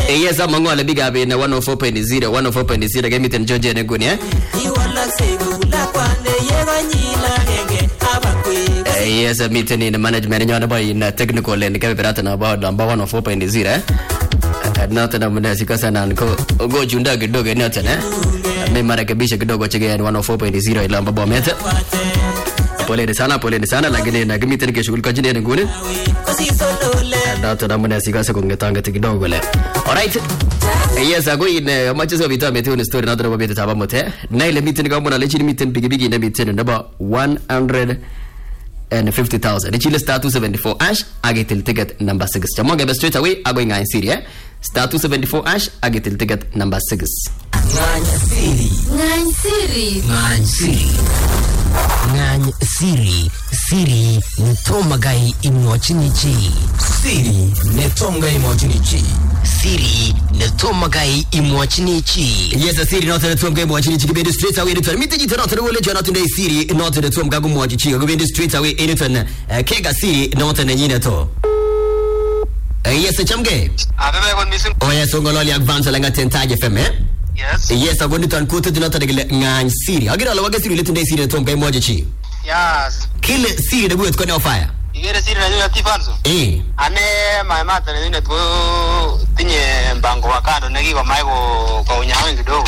Yes, I'm going to be in 104.0, 104.0. Get me to Georgia and Gunia. Yes, I'm meeting in the management in technical and Capitan about number 104.0. Not an Amunasicasan and go Junda Dog and Nothing, eh? May Maracabisha Dog again 104.0 in Lamba Bometa. Polisana, like in a meeting case will continue and good. Not an Amunasicasan Gatanga to Dog. All right. Yes, I go in much as we tell me to the story another bit of Abamote. Nail meeting government, a legit meeting, big in a meeting, about 150,000. The Chile star 274 ash, I get till ticket number 6. Jamong straight away, I'm going in Syria. Star 274 ash, I get till ticket number 6. Siri nitomagai imwachinichi. Siri netomagai imwachinichi. Siri netomagai imwachinichi. Yes, Siri not the Tom game watching it straight away to meet it not the village not today Siri not the Tom Gagum watching go in straight away anything Kega Siri not an Yinato. Yes, the Chamge. Oh yes, so gonna advance like a 10 tag FM. Yes. Yes, I'm going to quote it not a Siri. I get all of us related to Siri Tom game watching. Yes. Kill Siri the word going on fire. You get a Siri and Tifanzo. Eh. Ane my mother in it go Tinye Bango Akado Nagiva Mago Konyang do.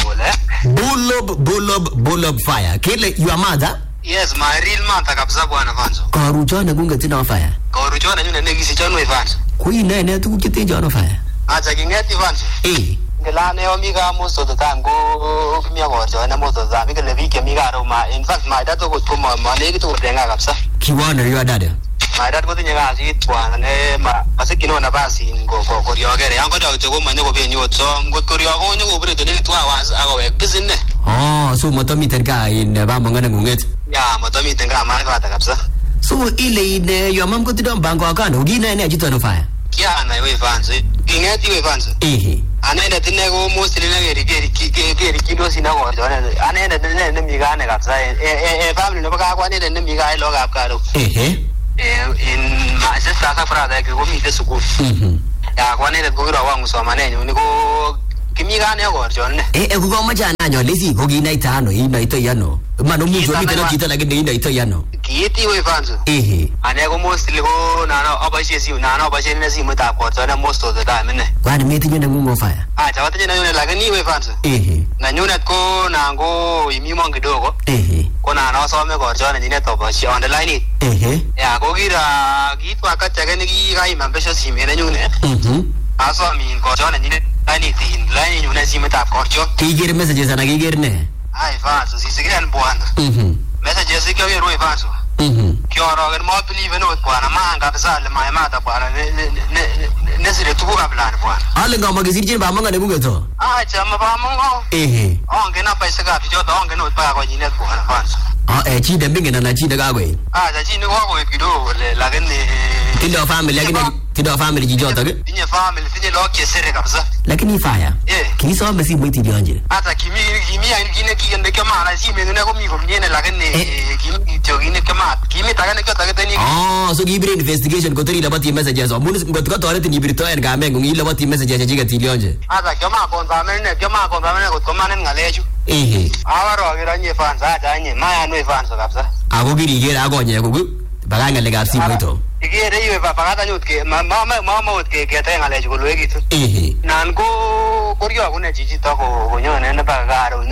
Bulob fire. Kill your mother? Yes, my real mother Kapsabuan Avanzo. Corujana Gunga on fire. Corujana and Negisian with Vans. Queen and to get on fire. As I can get Tifanzo. Eh. The Lane Omega most of the time go me awards and most of them because the week Migaro. In fact, my dad would come on money to Dengapsa. Kiwana, your dad. My dad was in your seat one and Masakino Navasi in go for Korea. I'm going to go my new opinion. So I'm going to go over the next 2 hours. I go business. Oh, so Motometer guy in Bamangangunget. Yeah, Motometer guy, my father. So, Elaine, your mom got to do Bango Akano, Gina and Agiton of fire. Yeah, and I will fancy. King at you, Fancy. Eh. And then the Nego mostly get kilos in our and then the Migana outside. A family of Gagwan and the Migai log up Caro. Eh. In my sister's brother, I go meet the school. Yeah, one that go around so my name, you go. Kimigane or John. Eh, go Majana, Lizzie, Gogina Itano, in Italiano. Manu Kita like in Italiano. Kitty with Fancy. Eh. And I go mostly go now, obviously, you now, but you never see what I got most of the time. One meeting in a room of fire. I thought you know like a new Fancy. Eh. Nanunet go now go in Mimongidogo. Eh. Kona no so me go John and Neto, but she on the line. Eh. Yeah, go get a Gitwaka I'm ambitious him in a unit. I saw me in John and I need in line you see me tap Corcho. He get messages and I get ne. I fancy she's again born. Messages you go away fancy. Kyoro and more believe in what one a man got my mother necessary to have land one. I'll go magazine by Manga de Bugato. I tell my mama. Eh. On can up by Sagap, you're the only note by what you net for a fancy. Ah, a cheat and big and a cheat the Gagway. Ah, the Gino if you do like in the family, to the family, Jota. In your family, in your like any fire. Yeah. Can you saw me see waiting the angel? As a Kimi and Gineki and the Kama, I see me never me from Yena like in the Kama. Kimi Taganaka. Oh, so give investigation, go to read about the messages or Munis, but got already in Ibrito and Gamen, you know what the messages you get to Yonja. As a Kama Contaminant, Kama Contaminant with command and Allegio. Eh. Our Iranian fans, I my new fans of Absa. I will get here, I go on your but I'm a legacy photo. You get a Pagata, my mamma would get an alleged legit. Eh. Nango, Korea, when a Gigi Toko, when you're in the Pagaro,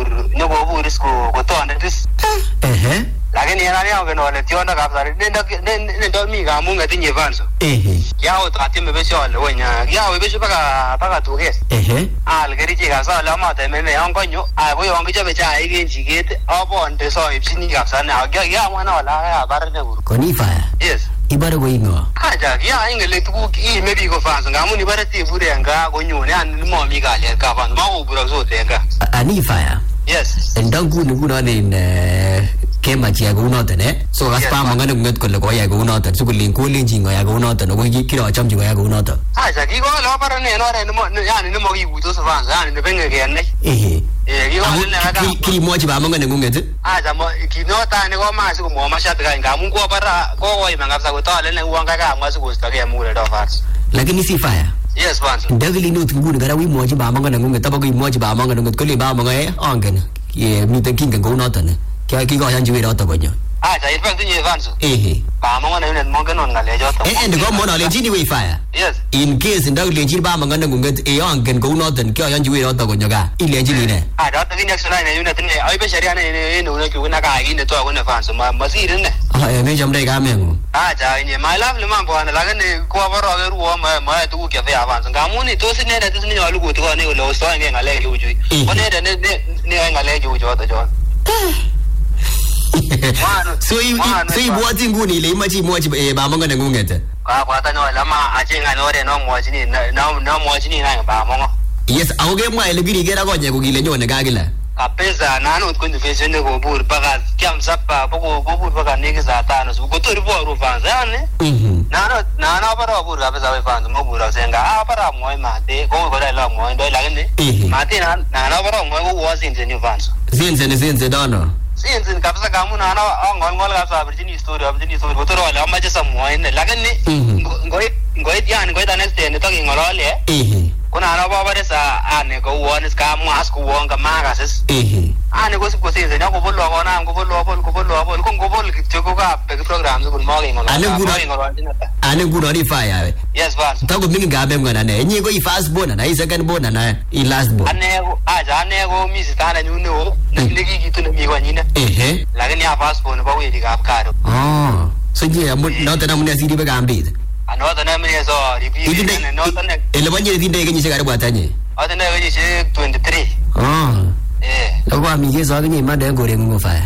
no wood school, go on this. Eh. Like any area, or let you on the Gabs, then don't me, I'm moving at in your vans. Eh. Yao, Tatim Visual, when Yao, Vishapaga to guess. Eh. I'll get it as a lama, and then I'm going to, I will on Vijaja against you get up on the soil, if she needs and now get one or Conifire. Yes. Ibara going on. Yeah, English book, maybe go fast, and I'm only better to put and go you and more Miga, Gavan, Mau Brozotega. Anifire. Yes. And don't go in Kemachi, go not in it. So as Pam, I'm going to get Koloya go not, and so cooling jingo, I go not, and we kill a chum, I go not. I said, you go over and no more you would also fans, and the finger again. Eh. You keep much about Mongan and Gunget. I keep no time to go mass, more Mashaka, and Gamungo, go away, Mangasa, and one guy was to get moved off us. Like any sea fire. Yes Vanzo. Ndagili nut nguni gara wi moji ba manga ngunget taba ko moji ba manga ngunget ko le ba manga angen ye miten kinga ko noton kya ki ko yan jiwe roto gonyo Acha in fact ni Vanzo. Ba manga na yun monga non ngale joto. And go mo na le jini wi fire. Yes. In case ndagili jini ba manga ngunget angen ko noton kya yan jiwe roto gonyo ga ile jini ne. Dot ni next line yun natin ay be sharia ne no ko na ka ine to ko na Vanzo masir ne. Me jamre ga mengu. Acha ni my love le man bwana laga ne ko baro ga ruwa ma tu ke fe Vanzo ngamuni to sine ne tisini walu ko to ne lo so ne ngale lu ju. Ko ne ne ngale ju jo to jo. So you buati nguni le imaji moji ba manga na ngungete. Kwa ta no lama ajinga no re no moji ni no moji ni na ba mongo. Yes, auge mwa ile biri gera gonye ko gile nyone gagila. Kapesa nanu ko ndifese ne ko bur baga kyam sappa ko bur baga ne ke zata no ko to ribo ru Vanzo ne. Nano para bur kapesa we Vanzo mo bur senga para mo ma te ko ko dai la mo ndo la ne. Ma te na para mo ko wasin je ni Vanzo. Zinze dono. Since kapsa kamu na ngol kapsa virgin story ko to wala ma jesa mo ne lagan ni ngoi dian ngoi da next day ne to ngolole kuna na baba desa ane ko won ska mas ko won ka magases ane ko sinse na ko bolo ko na ko bolo ko bolo ki ko ka pe program ko mo ngol ane gudo ri fire. Yes Vanzo. Tago mingi gabe ngana ne nyi ko I first born na I second born na I last born. Ane ko mi sitana ni no ne ki to mi wani ne. Lakini ya passport ba we diga karo. So je no tena mun asiri ba gambi. Another name is review and another name. Ele banye dinde kenyi shikara bwatanye. Other name is 23. Lo kwa mi yeso akinyi mada ngore ngo fire.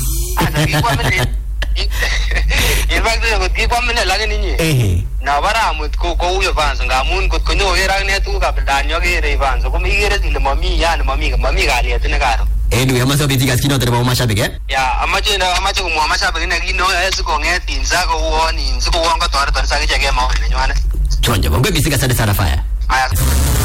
In fact ko di kwa mene lakini ni. Na bara mut ko uyo Vanzo ngamun ko nyo era ne tu ka danyo ke re Vanzo ko mi gere dile mami ga le tene karo. Anyway, amaso bitika skino tere mashabiki ya amache ko mo mashabiki ne kino esiko ngeti nzako uoni nziko wanga tore sa ke jage ma ne nywana chonje bongo bisika sana fire. Aya